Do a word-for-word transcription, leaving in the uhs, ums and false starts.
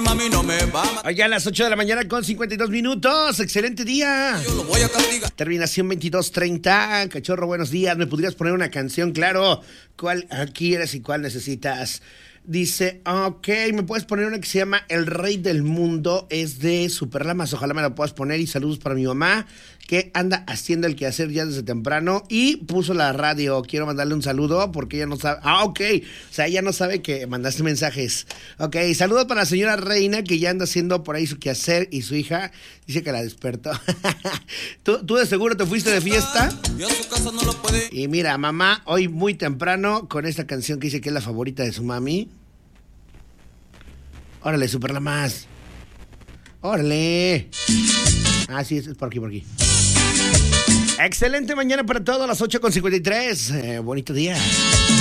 mami no me va a... Allá a las ocho de la mañana con cincuenta y dos minutos. Excelente día. Yo lo voy a castigar. Terminación veintidós treinta. Cachorro, buenos días. ¿Me podrías poner una canción? Claro. ¿Cuál quieres y cuál necesitas? Dice, ok, me puedes poner una que se llama El Rey del Mundo. Es de Superlamas. Ojalá me la puedas poner. Y saludos para mi mamá, que anda haciendo el quehacer ya desde temprano y puso la radio. Quiero mandarle un saludo porque ella no sabe. Ah, ok. O sea, ella no sabe que mandaste mensajes. Ok, saludos para la señora Reina, que ya anda haciendo por ahí su quehacer, y su hija dice que la despertó. ¿Tú, ¿Tú de seguro te fuiste de fiesta? Y a su casa no lo puede. Y mira, mamá, hoy muy temprano con esta canción que dice que es la favorita de su mami. Órale, Superlamas. Órale. Ah, sí, es por aquí, por aquí. Excelente mañana para todos, a las ocho con cincuenta y tres. Eh, bonito día.